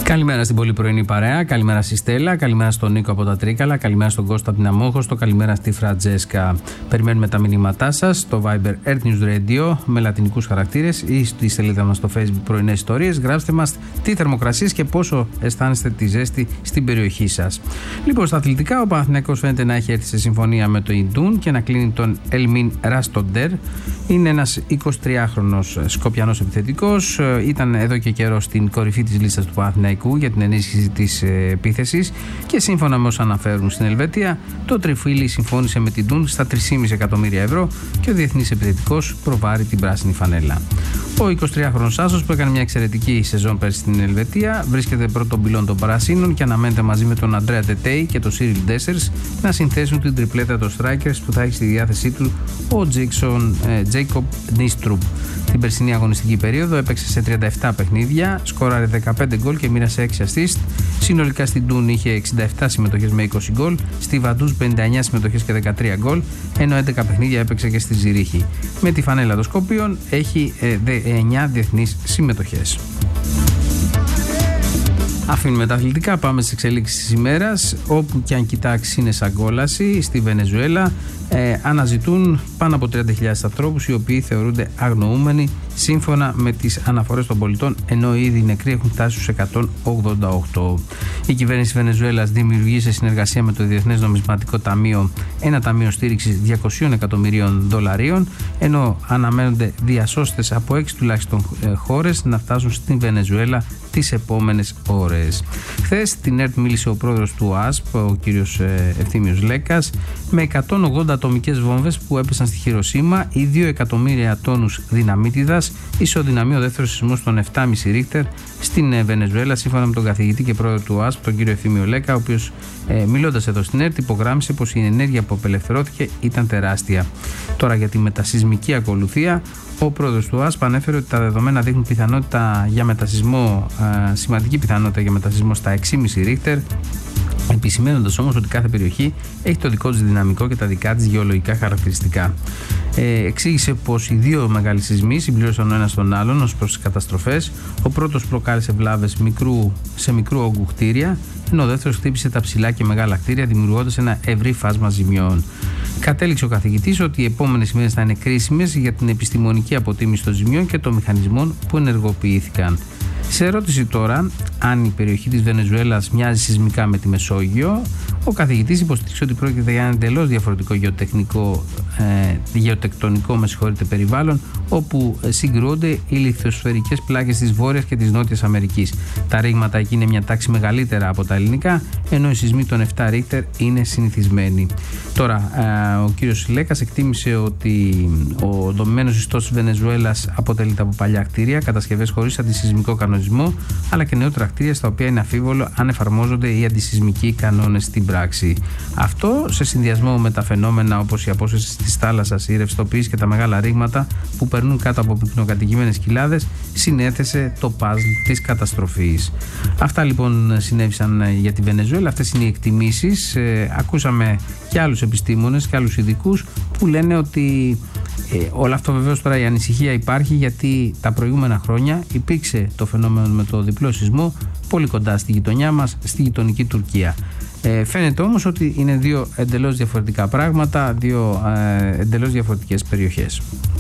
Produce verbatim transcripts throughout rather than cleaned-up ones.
Καλημέρα στην πολύ πρωινή παρέα, καλημέρα στη Στέλλα, καλημέρα στον Νίκο από τα Τρίκαλα, καλημέρα στον Κώστα από την Αμόχωστο, καλημέρα στη Φραντζέσκα. Περιμένουμε τα μηνύματά σας στο Viber Earth News Radio με λατινικούς χαρακτήρες ή στη σελίδα μας στο Facebook Πρωινές Ιστορίες. Γράψτε μας τι θερμοκρασίες και πόσο αισθάνεστε τη ζέστη στην περιοχή σας. Λοιπόν, στα αθλητικά, ο Παναθηναϊκός φαίνεται να έχει έρθει σε συμφωνία με το Ιντούν και να κλείνει τον Ελμίν Ραστοντέρ. Είναι ένας εικοσιτριάχρονος Σκοπιανός επιθετικός. Ήταν εδώ και καιρό στην κορυφή της λίστας του Παναθηναϊκού για την ενίσχυση της επίθεσης και σύμφωνα με όσα αναφέρουν στην Ελβετία, το τριφύλι συμφώνησε με την Ντούν στα τρία κόμμα πέντε εκατομμύρια ευρώ και ο διεθνής επιθετικός προβάρει την πράσινη φανέλα. Ο εικοσιτριάχρονος άσος που έκανε μια εξαιρετική σεζόν πέρσι στην Ελβετία βρίσκεται πρώτον πυλών των Πρασίνων και αναμένεται μαζί με τον Αντρέα Τετέι και τον Σίριλ Ντέσσερς να συνθέσουν την τριπλέτα των strikers που θα έχει στη διάθεσή του ο Τζέικοπ Νίστρουπ. Την περσινή αγωνιστική περίοδο έπαιξε σε τριάντα επτά παιχνίδια, σκόραρε δεκαπέντε γκολ και μοίρασε έξι assist. Συνολικά στην Ντούν είχε εξήντα επτά συμμετοχές με είκοσι γκολ, στη Βαντούς πενήντα εννιά συμμετοχές και δεκατρία γκολ, ενώ έντεκα παιχνίδια έπαιξε και στη Ζηρίχη. Με τη φανέλα των Σκοπίων έχει εννιά διεθνείς συμμετοχές. Αφήνουμε τα αθλητικά, πάμε στις εξελίξεις της ημέρας. Όπου και αν κοιτάξει είναι σαν κόλαση. Στη Βενεζουέλα ε, αναζητούν πάνω από τριάντα χιλιάδες ανθρώπους οι οποίοι θεωρούνται αγνοούμενοι σύμφωνα με τις αναφορές των πολιτών, ενώ ήδη οι νεκροί έχουν φτάσει στους εκατόν ογδόντα οκτώ. Η κυβέρνηση της Βενεζουέλας δημιουργεί σε συνεργασία με το Διεθνές Νομισματικό Ταμείο ένα ταμείο στήριξης διακόσια εκατομμυρίων δολαρίων, ενώ αναμένονται διασώστες από έξι τουλάχιστον χώρες να φτάσουν στην Βενεζουέλα τις επόμενες ώρες. Χθες στην ΕΡΤ μίλησε ο πρόεδρος του ΟΑΣΠ, ο κύριος Ευθύμιος Λέκας, με εκατόν ογδόντα ατομικές βόμβες που έπεσαν στη Χιροσίμα ή δύο εκατομμύρια τόνους δυναμίτιδας, ισοδυναμεί ο δεύτερος σεισμός των επτά κόμμα πέντε Ρίχτερ στην Βενεζουέλα, σύμφωνα με τον καθηγητή και πρόεδρο του ΟΑΣΠ, τον κύριο Ευθύμιο Λέκα, ο οποίος ε, μιλώντας εδώ στην ΕΡΤ υπογράμμισε πως η ενέργεια που απελευθερώθηκε ήταν τεράστια. Τώρα για τη μετασεισμική ακολουθία, ο πρόεδρος του ΟΑΣΠ ανέφερε ότι τα δεδομένα δείχνουν πιθανότητα για μετασεισμό, ε, σημαντική πιθανότητα για μετασεισμό στα έξι κόμμα πέντε Ρίχτερ, επισημαίνοντας όμως ότι κάθε περιοχή έχει το δικό της δυναμικό και τα δικά της γεωλογικά χαρακτηριστικά. Ε, εξήγησε πως οι δύο μεγάλοι σεισμοί συμπλήρωσαν ο ένας τον άλλον ως προς τις καταστροφές. Ο πρώτος προκάλεσε βλάβες μικρού, σε μικρού όγκου κτίρια, ενώ ο δεύτερος χτύπησε τα ψηλά και μεγάλα κτίρια, δημιουργώντας ένα ευρύ φάσμα ζημιών. Κατέληξε ο καθηγητής ότι οι επόμενες ημέρες θα είναι κρίσιμες για την επιστημονική αποτίμηση των ζημιών και των μηχανισμών που ενεργοποιήθηκαν. Σε ερώτηση τώρα αν η περιοχή της Βενεζουέλας μοιάζει σεισμικά με τη Μεσόγειο, ο καθηγητής υποστήριξε ότι πρόκειται για ένα εντελώς διαφορετικό γεωτεχνικό, ε, γεωτεκτονικό με συγχωρείτε, περιβάλλον, όπου συγκρούονται οι λιθοσφαιρικές πλάκες της Βόρειας και της Νότιας Αμερικής. Τα ρήγματα εκεί είναι μια τάξη μεγαλύτερα από τα ελληνικά, ενώ οι σεισμοί των επτά Ρίχτερ είναι συνηθισμένοι. Τώρα, ε, ο κύριος Λέκας εκτίμησε ότι ο δομημένος ιστός της Βενεζουέλας αποτελείται από παλιά κτίρια, κατασκευές χωρίς αντισεισμικό κανονισμό, αλλά και νεότερα κτίρια στα οποία είναι αφίβολο αν εφαρμόζονται οι αντισεισμικοί κανόνες στην πράξη. Αυτό, σε συνδυασμό με τα φαινόμενα όπως η απόσταση της θάλασσας, η ρευστοποίηση και τα μεγάλα ρήγματα που περνούν κάτω από πυκνοκατοικημένες κοιλάδες, συνέθεσε το παζλ της καταστροφής. Αυτά λοιπόν συνέβησαν για τη Βενεζουέλα. Αυτές είναι οι εκτιμήσεις. Ε, ακούσαμε και άλλους επιστήμονες και άλλους ειδικούς που λένε ότι ε, όλο αυτό βεβαίως τώρα η ανησυχία υπάρχει, γιατί τα προηγούμενα χρόνια υπήρξε το φαινόμενο με το διπλό σεισμό πολύ κοντά στη γειτονιά μας, στη γειτονική Τουρκία. Ε, φαίνεται όμως ότι είναι δύο εντελώς διαφορετικά πράγματα, δύο ε, εντελώς διαφορετικές περιοχές.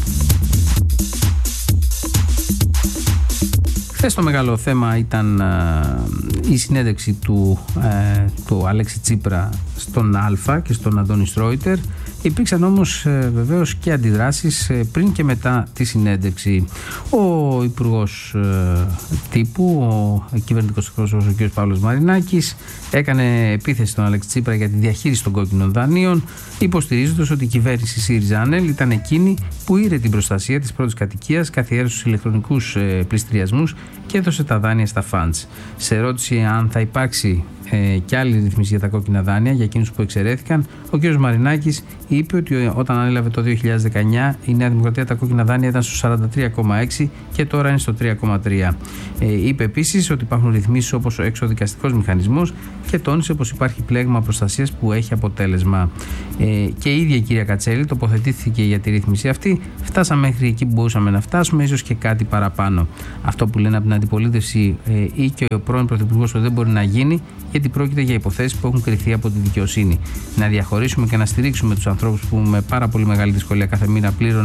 Χθες το μεγάλο θέμα ήταν ε, η συνέντευξη του, ε, του Αλέξη Τσίπρα στον Α και στον Αντώνη Στρόιτερ. Υπήρξαν όμως ε, βεβαίως και αντιδράσεις ε, πριν και μετά τη συνέντευξη. Ο Υπουργός ε, Τύπου, ο κυβερνητικός εκπρόσωπος ο κ. Παύλος Μαρινάκης, έκανε επίθεση στον Αλέξη Τσίπρα για τη διαχείριση των κόκκινων δανείων, υποστηρίζοντας ότι η κυβέρνηση ΣΥΡΙΖΑ-ΑΝΕΛ ήταν εκείνη που ήρε την προστασία της πρώτης κατοικίας, καθιέρωσε τους ηλεκτρονικούς ε, πληστηριασμούς και έδωσε τα δάνεια στα φαντς. Σε ερώτηση αν θα υπάρξει ε, και άλλη ρύθμιση για τα κόκκινα δάνεια, για εκείνους που εξαιρέθηκαν. Ο κ. Μαρινάκης είπε ότι όταν ανέλαβε το δύο χιλιάδες δεκαεννιά η Νέα Δημοκρατία τα κόκκινα δάνεια ήταν στο σαράντα τρία κόμμα έξι και τώρα είναι στο τρία κόμμα τρία. Ε, είπε επίσης ότι υπάρχουν ρυθμίσεις όπως ο εξωδικαστικός μηχανισμός και τόνισε πως υπάρχει πλέγμα προστασίας που έχει αποτέλεσμα. Ε, και η ίδια η κυρία Κατσέλη τοποθετήθηκε για τη ρύθμιση αυτή. Φτάσαμε μέχρι εκεί που μπορούσαμε να φτάσουμε, ίσως και κάτι παραπάνω. Αυτό που λένε από την αντιπολίτευση ε, ή και ο πρώην Πρωθυπουργός ότι δεν μπορεί να γίνει, γιατί πρόκειται για υποθέσεις που έχουν κρυφθεί από τη δικαιοσύνη. Να διαχωρίσουμε και να στηρίξουμε τους ανθρώπους που με πάρα πολύ μεγάλη δυσκολία κάθε μήνα πλήρωναν